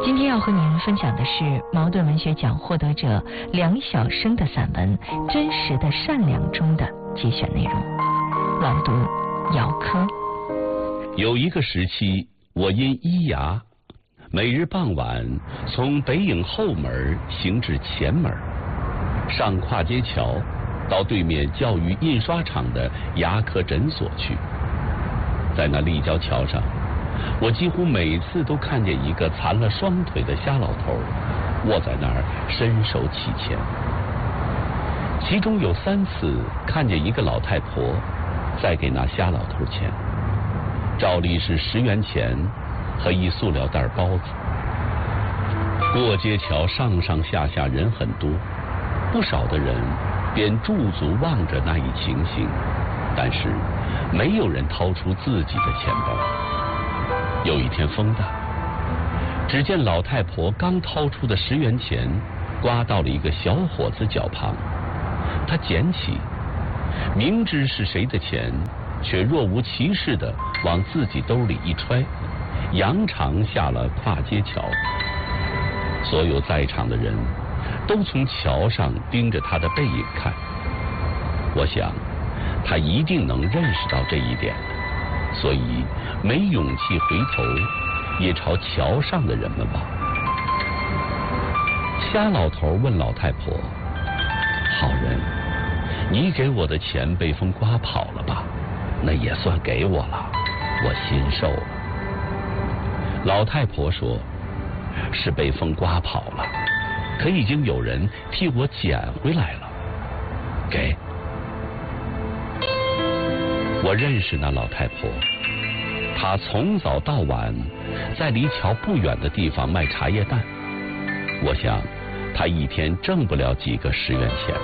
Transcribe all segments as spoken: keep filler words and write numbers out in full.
今天要和您分享的是茅盾文学奖获得者梁晓声的散文《真实的善良》中的节选内容。朗读姚科。 有一个时期，我因医牙，每日傍晚从北影后门行至前门，上跨街桥，到对面教育印刷厂的牙科诊所去。在那立交桥上，我几乎每次都看见一个残了双腿的瞎老头卧在那儿伸手乞钱。其中有三次看见一个老太婆在给那瞎老头钱，照例是十元钱和一塑料袋包子。过街桥上上下下人很多，不少的人便驻足望着那一情形，但是没有人掏出自己的钱包。有一天风大，只见老太婆刚掏出的十元钱刮到了一个小伙子脚旁，她捡起，明知是谁的钱，却若无其事地往自己兜里一揣，扬长下了跨街桥。所有在场的人都从桥上盯着她的背影看，我想她一定能认识到这一点，所以没勇气回头，也朝桥上的人们望。瞎老头问老太婆：“好人，你给我的钱被风刮跑了吧？那也算给我了，我心受了。”老太婆说：“是被风刮跑了，可已经有人替我捡回来了，给。”我认识那老太婆，她从早到晚在离桥不远的地方卖茶叶蛋。我想她一天挣不了几个十元钱。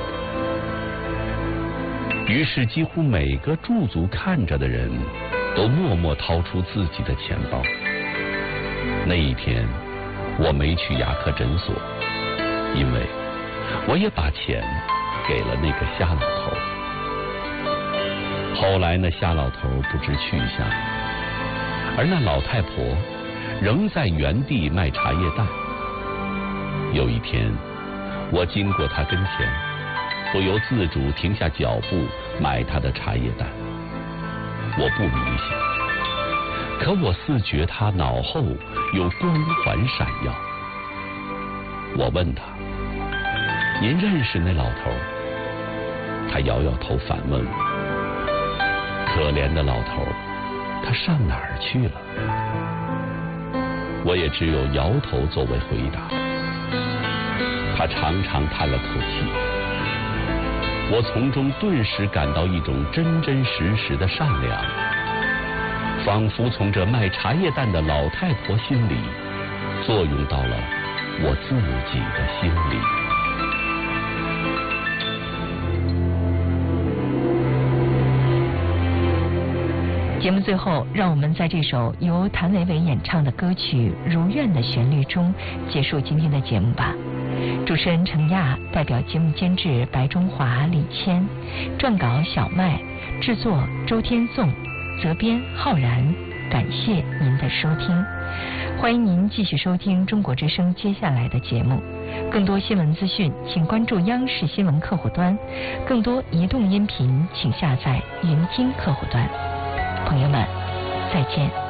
于是几乎每个驻足看着的人都默默掏出自己的钱包。那一天我没去牙科诊所，因为我也把钱给了那个瞎老头。后来那瞎老头不知去向，而那老太婆仍在原地卖茶叶蛋。有一天我经过她跟前，不由自主停下脚步买她的茶叶蛋。我不迷信，可我似觉她脑后有光环闪耀。我问她：“您认识那老头？”她摇摇头反问我。可怜的老头，他上哪儿去了？我也只有摇头作为回答。他长长叹了口气，我从中顿时感到一种真真实实的善良，仿佛从这卖茶叶蛋的老太婆心里作用到了我自己的心里。 节目最后，让我们在这首由谭维维演唱的歌曲《如愿》的旋律中结束今天的节目吧。主持人程亚，代表节目监制白中华、李谦，撰稿小麦，制作周天颂，责编浩然。感谢您的收听，欢迎您继续收听中国之声接下来的节目。更多新闻资讯，请关注央视新闻客户端；更多移动音频，请下载云听客户端。朋友们，再见。